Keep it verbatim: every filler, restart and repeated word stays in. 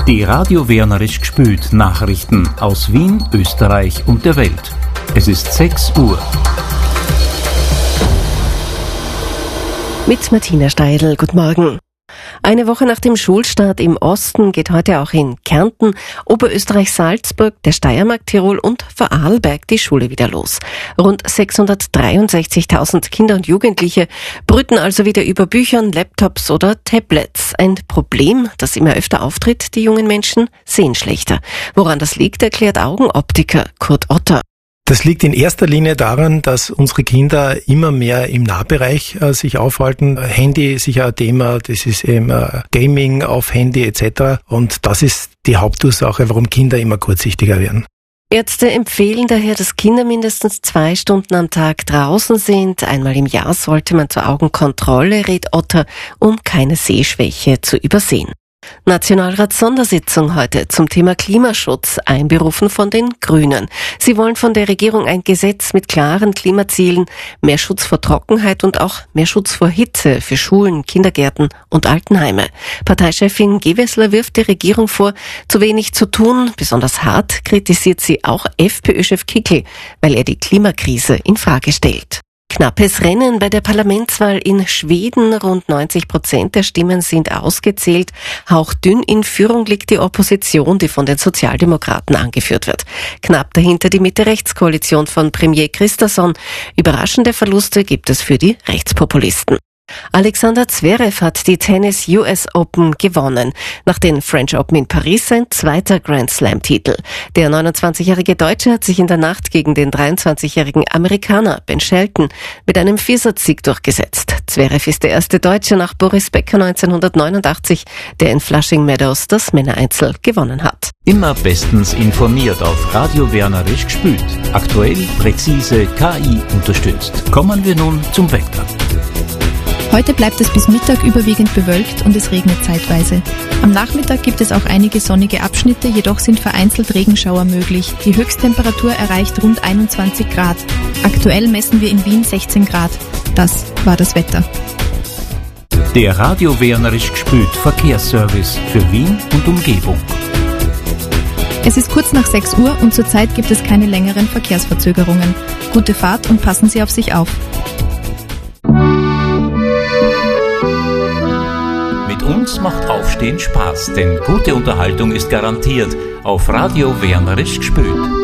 Die Radio Wernerisch gspült Nachrichten aus Wien, Österreich und der Welt. Es ist sechs Uhr. Mit Martina Steidl, guten Morgen. Eine Woche nach dem Schulstart im Osten geht heute auch in Kärnten, Oberösterreich, Salzburg, der Steiermark, Tirol und Vorarlberg die Schule wieder los. Rund sechshundertdreiundsechzigtausend Kinder und Jugendliche brüten also wieder über Büchern, Laptops oder Tablets. Ein Problem, das immer öfter auftritt, die jungen Menschen sehen schlechter. Woran das liegt, erklärt Augenoptiker Kurt Otter. Das liegt in erster Linie daran, dass unsere Kinder immer mehr im Nahbereich äh, sich aufhalten. Handy ist sicher ein Thema, das ist eben äh, Gaming auf Handy et cetera. Und das ist die Hauptursache, warum Kinder immer kurzsichtiger werden. Ärzte empfehlen daher, dass Kinder mindestens zwei Stunden am Tag draußen sind. Einmal im Jahr sollte man zur Augenkontrolle, rät Otter, um keine Sehschwäche zu übersehen. Nationalratssondersitzung heute zum Thema Klimaschutz, einberufen von den Grünen. Sie wollen von der Regierung ein Gesetz mit klaren Klimazielen, mehr Schutz vor Trockenheit und auch mehr Schutz vor Hitze für Schulen, Kindergärten und Altenheime. Parteichefin Gewessler wirft der Regierung vor, zu wenig zu tun. Besonders hart kritisiert sie auch FPÖ-Chef Kickl, weil er die Klimakrise in Frage stellt. Knappes Rennen bei der Parlamentswahl in Schweden. Rund neunzig Prozent der Stimmen sind ausgezählt. Hauchdünn in Führung liegt die Opposition, die von den Sozialdemokraten angeführt wird. Knapp dahinter die Mitte-Rechts-Koalition von Premier Christensen. Überraschende Verluste gibt es für die Rechtspopulisten. Alexander Zverev hat die Tennis-U S Open gewonnen. Nach den French Open in Paris sein zweiter Grand Slam-Titel. Der neunundzwanzigjährige Deutsche hat sich in der Nacht gegen den dreiundzwanzigjährigen Amerikaner Ben Shelton mit einem Viersatzsieg durchgesetzt. Zverev ist der erste Deutsche nach Boris Becker neunzehnhundertneunundachtzig, der in Flushing Meadows das Männereinzel gewonnen hat. Immer bestens informiert auf Radio Wernerisch gspült. Aktuell, präzise, K I unterstützt. Kommen wir nun zum Wetter. Heute bleibt es bis Mittag überwiegend bewölkt und es regnet zeitweise. Am Nachmittag gibt es auch einige sonnige Abschnitte, jedoch sind vereinzelt Regenschauer möglich. Die Höchsttemperatur erreicht rund einundzwanzig Grad. Aktuell messen wir in Wien sechzehn Grad. Das war das Wetter. Der Radio Wernerisch gspült Verkehrsservice für Wien und Umgebung. Es ist kurz nach sechs Uhr und zurzeit gibt es keine längeren Verkehrsverzögerungen. Gute Fahrt und passen Sie auf sich auf. Mit uns macht Aufstehen Spaß, denn gute Unterhaltung ist garantiert auf Radio Wernerisch gspült.